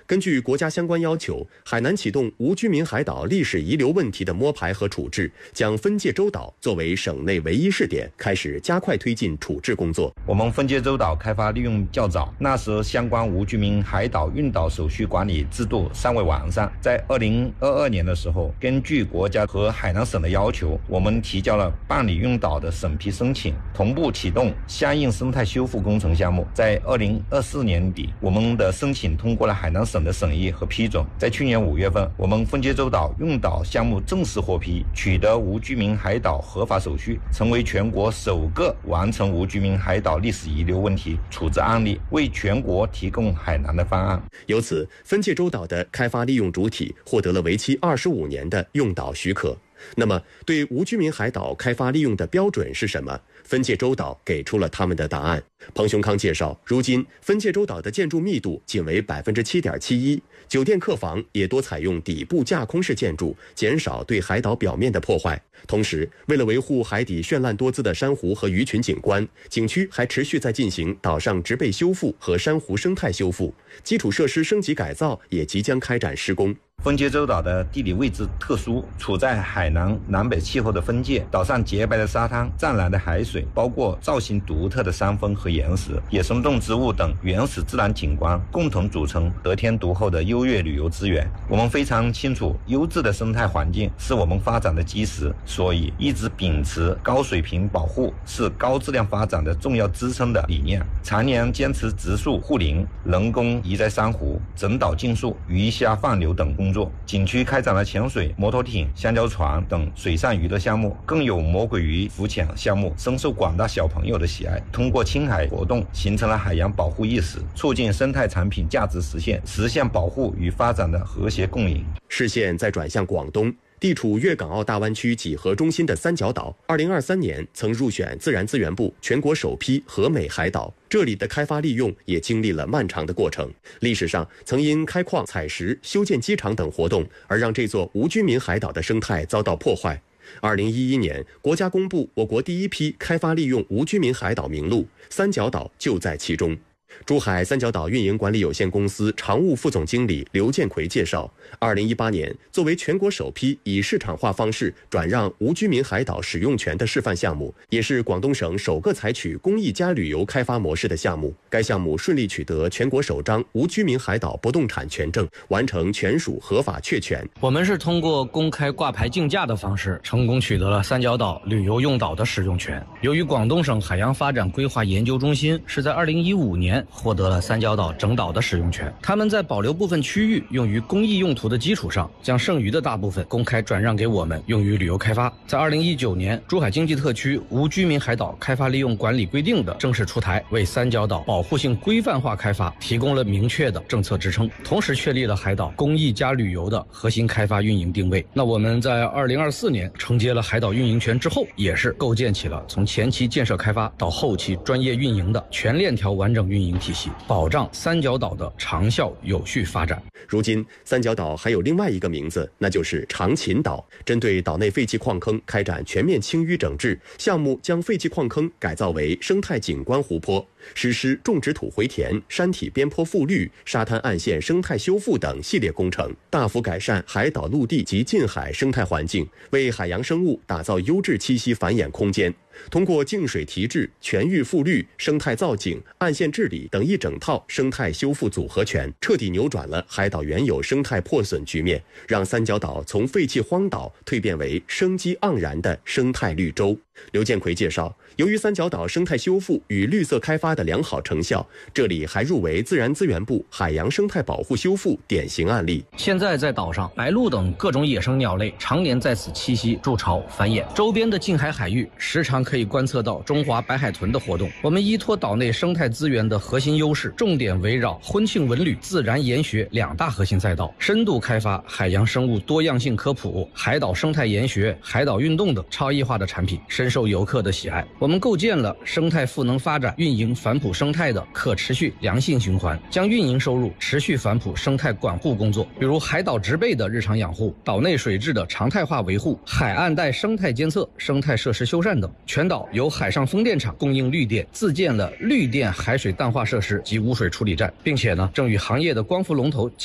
根据国家相关要求，海南启动无居民海岛历史遗留问题的摸排和处置，将分界洲岛作为省内唯一试点，开始加快推进处置工作。 我们分界洲岛开发利用较早，那时相关无居民海岛运岛手续管理制度尚未完善。在2022年的时候，根据国家和海南省的要求，我们提交了办理运岛的审批申请，同步启动相应生态修复工程项目。在2024年底，我们的申请通过了海南省的审议和批准。在去年5月份，我们分界洲岛运岛项目正式获批，取得无居民海岛合法手续，成为全国首个完成无居民海岛历史遗留问题处置案例，为全国提供海南的方案。 由此，分界洲岛的开发利用主体获得了为期25年的用岛许可。那么，对无居民海岛开发利用的标准是什么？分界洲岛给出了他们的答案。彭雄康介绍，如今分界洲岛的建筑密度仅为 7.71%， 酒店客房也多采用底部架空式建筑，减少对海岛表面的破坏。同时，为了维护海底绚烂多姿的珊瑚和鱼群景观，景区还持续在进行岛上植被修复和珊瑚生态修复，基础设施升级改造也即将开展施工。 分界洲岛的地理位置特殊，处在海南南北气候的分界，岛上洁白的沙滩、湛蓝的海水，包括造型独特的山峰和岩石、野生动植物等原始自然景观，共同组成得天独厚的优越旅游资源。我们非常清楚，优质的生态环境是我们发展的基石，所以一直秉持高水平保护是高质量发展的重要支撑的理念，常年坚持植树护林、人工移栽珊瑚、整岛禁塑、鱼虾放流等工作。景区开展了潜水、摩托艇、香蕉船等水上娱乐项目，更有魔鬼鱼浮潜项目，深受广大小朋友的喜爱。通过青海活动，形成了海洋保护意识，促进生态产品价值实现保护与发展的和谐共赢。 视线再转向广东。地处粤港澳大湾区几何中心的三角岛，2023年曾入选自然资源部全国首批和美海岛。这里的开发利用也经历了漫长的过程，历史上曾因开矿、采石、修建机场等活动而让这座无居民海岛的生态遭到破坏。2011年，国家公布我国第一批开发利用无居民海岛名录，三角岛就在其中。珠海三角岛运营管理有限公司常务副总经理刘建奎介绍，2018年作为全国首批以市场化方式转让无居民海岛使用权的示范项目，也是广东省首个采取公益加旅游开发模式的项目。该项目顺利取得全国首张无居民海岛不动产权证，完成权属合法确权。 我们是通过公开挂牌竞价的方式，成功取得了三角岛旅游用岛的使用权。由于广东省海洋发展规划研究中心是在2015年获得了三角岛整岛的使用权，他们在保留部分区域用于公益用途的基础上，将剩余的大部分公开转让给我们，用于旅游开发。在2019年，珠海经济特区无居民海岛开发利用管理规定的正式出台，为三角岛保护性规范化开发提供了明确的政策支撑，同时确立了海岛公益加旅游的核心开发运营定位。那我们在2024年承接了海岛运营权之后，也是构建起了从前期建设开发到后期专业运营的全链条完整运营体系，保障三角岛的长效有序发展。 如今，三角岛还有另外一个名字，那就是长秦岛。针对岛内废弃矿坑开展全面清淤整治项目，将废弃矿坑改造为生态景观湖泊，实施种植土回填、山体边坡复绿、沙滩岸线生态修复等系列工程，大幅改善海岛陆地及近海生态环境，为海洋生物打造优质栖息繁衍空间。通过净水提质、全域复绿、生态造景、岸线治理等一整套生态修复组合拳，彻底扭转了海岛原有生态破损局面，让三角岛从废弃荒岛蜕变为生机盎然的生态绿洲。刘建奎介绍，由于三角岛生态修复与绿色开发的良好成效，这里还入围自然资源部海洋生态保护修复典型案例。 现在在岛上，白鹭等各种野生鸟类常年在此栖息、筑巢、繁衍，周边的近海海域时常可以观测到中华白海豚的活动。我们依托岛内生态资源的核心优势，重点围绕婚庆文旅、自然研学两大核心赛道，深度开发海洋生物多样性科普、海岛生态研学、海岛运动等差异化的产品，深受游客的喜爱。我们构建了生态赋能发展、运营反哺生态的可持续良性循环，将运营收入持续反哺生态管护工作，比如海岛植被的日常养护、岛内水质的常态化维护、海岸带生态监测、生态设施修缮等。全岛由海上风电场供应绿电，自建了绿电海水淡化设施及污水处理站，并且正与行业的光伏龙头